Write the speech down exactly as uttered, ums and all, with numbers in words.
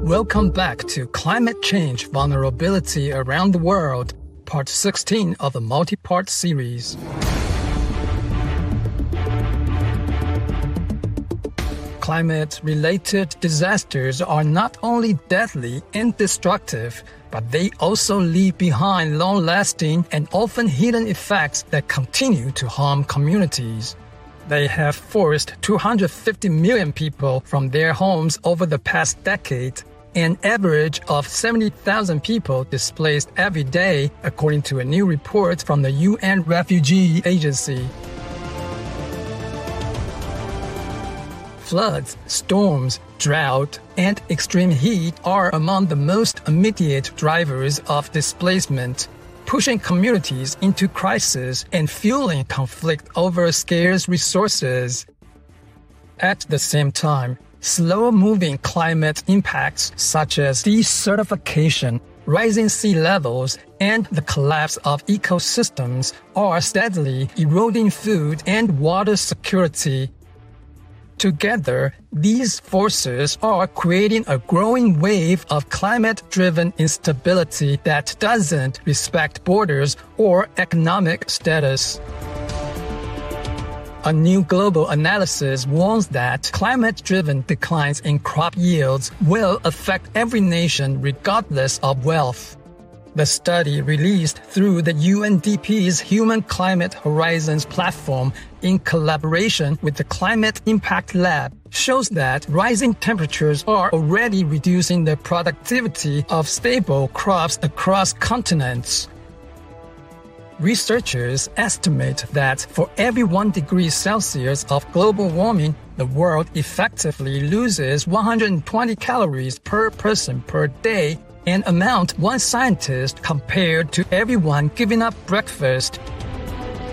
Welcome back to Climate Change Vulnerability Around the World, Part sixteen of a multi-part series. Climate-related disasters are not only deadly and destructive, but they also leave behind long-lasting and often hidden effects that continue to harm communities. They have forced two hundred fifty million people from their homes over the past decade, an average of seventy thousand people displaced every day, according to a new report from the U N Refugee Agency. Floods, storms, drought, and extreme heat are among the most immediate drivers of displacement, pushing communities into crisis and fueling conflict over scarce resources. At the same time, slow-moving climate impacts such as desertification, rising sea levels, and the collapse of ecosystems are steadily eroding food and water security. Together, these forces are creating a growing wave of climate-driven instability that doesn't respect borders or economic status. A new global analysis warns that climate-driven declines in crop yields will affect every nation regardless of wealth. The study, released through the U N D P's Human Climate Horizons platform in collaboration with the Climate Impact Lab, shows that rising temperatures are already reducing the productivity of staple crops across continents. Researchers estimate that for every one degree Celsius of global warming, the world effectively loses one hundred twenty calories per person per day, an amount one scientist compared to everyone giving up breakfast.